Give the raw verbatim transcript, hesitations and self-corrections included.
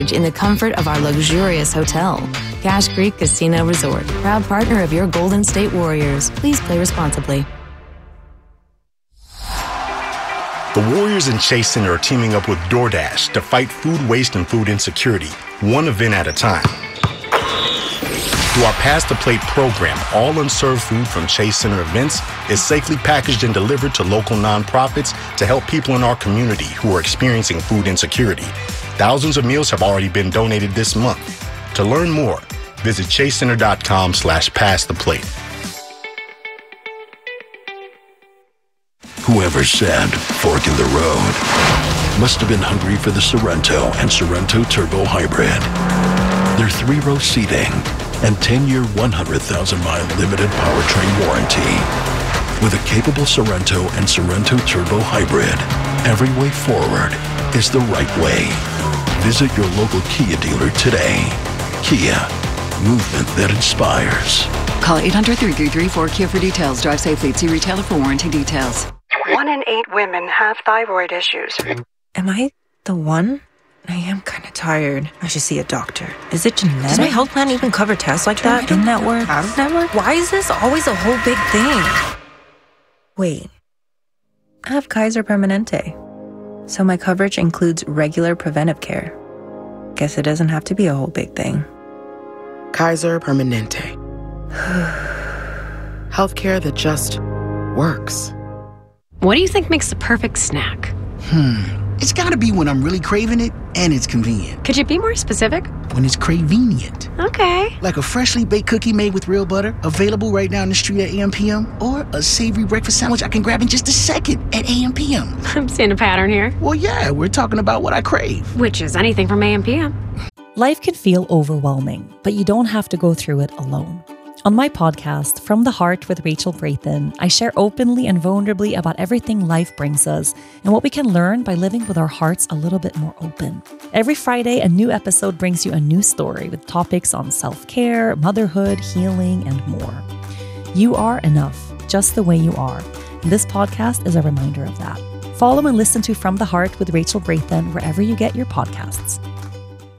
in the comfort of our luxurious hotel. Cache Creek Casino Resort, proud partner of your Golden State Warriors. Please play responsibly. The Warriors and Chase Center are teaming up with DoorDash to fight food waste and food insecurity, one event at a time. Through our Pass the Plate program, all unserved food from Chase Center events is safely packaged and delivered to local nonprofits to help people in our community who are experiencing food insecurity. Thousands of meals have already been donated this month. To learn more, visit chasecenter.com slash pass the plate. Whoever said fork in the road must have been hungry for the Sorrento and Sorrento Turbo Hybrid. Their three-row seating and ten-year, one hundred thousand mile limited powertrain warranty. With a capable Sorrento and Sorrento Turbo Hybrid, every way forward is the right way. Visit your local Kia dealer today. Kia, movement that inspires. Call eight hundred, three three three, four K I A for details. Drive safely. See retailer for warranty details. One in eight women have thyroid issues. Am I the one? I am kind of tired. I should see a doctor. Is it genetic? Does my health plan even cover tests like that? In-network? Out-network? Why is this always a whole big thing? Wait. I have Kaiser Permanente. So my coverage includes regular preventive care. Guess it doesn't have to be a whole big thing. Kaiser Permanente. Healthcare that just works. What do you think makes the perfect snack? Hmm. It's gotta be when I'm really craving it and it's convenient. Could you be more specific? When it's cravenient. Okay. Like a freshly baked cookie made with real butter, available right down the street at A M P M, or a savory breakfast sandwich I can grab in just a second at A M P M. I'm seeing a pattern here. Well, yeah, we're talking about what I crave. Which is anything from A M P M. Life can feel overwhelming, but you don't have to go through it alone. On my podcast, From the Heart with Rachel Braithen, I share openly and vulnerably about everything life brings us and what we can learn by living with our hearts a little bit more open. Every Friday, a new episode brings you a new story with topics on self-care, motherhood, healing, and more. You are enough, just the way you are. And this podcast is a reminder of that. Follow and listen to From the Heart with Rachel Braithen wherever you get your podcasts.